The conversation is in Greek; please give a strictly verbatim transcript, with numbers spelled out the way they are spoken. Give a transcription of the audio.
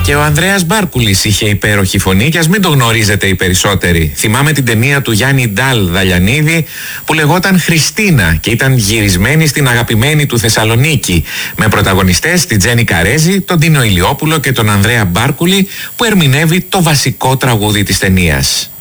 Και ο Ανδρέας Μπάρκουλης είχε υπέροχη φωνή, και ας μην το γνωρίζετε οι περισσότεροι. Θυμάμαι την ταινία του Γιάννη Ντάλ Δαλιανίδη που λεγόταν Χριστίνα και ήταν γυρισμένη στην αγαπημένη του Θεσσαλονίκη, με πρωταγωνιστές την Τζέννη Καρέζη, τον Τίνο Ηλιόπουλο και τον Ανδρέα Μπάρκουλη, που ερμηνεύει το βασικό τραγούδι της ταινίας.